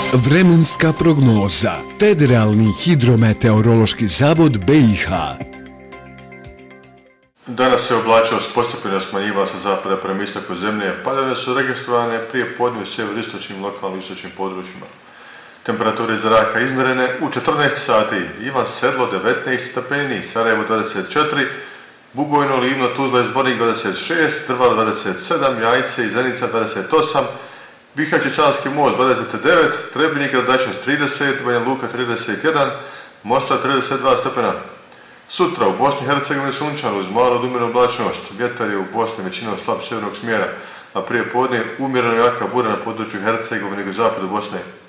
Vremenska prognoza. Federalni hidrometeorološki zavod BiH. Danas se oblačnost postepeno smanjivala sa zapada prema istoku zemlje, padavine su registrovane prije podne u sjeveroistočnim lokalnim istočnim područjima. Temperature zraka izmjerene u 14 sati, Ivan Sedlo 19 stepeni, Sarajevo 24, Bugojno, Livno, Tuzla i Zvornik 26, Drvar 27, Jajce i Zenica 28, Bihać i Savski Most 29, Trebinje i Gradačac 30, Banja Luka 31, Mostar 32 stepena. Sutra u Bosni i Hercegovini sunčano uz malu od umjerenu oblačnost, vjetar je u Bosni većinom slab sjevernog smjera, a prije podne umjereno jaka bura na području Hercegovine i zapadu Bosne.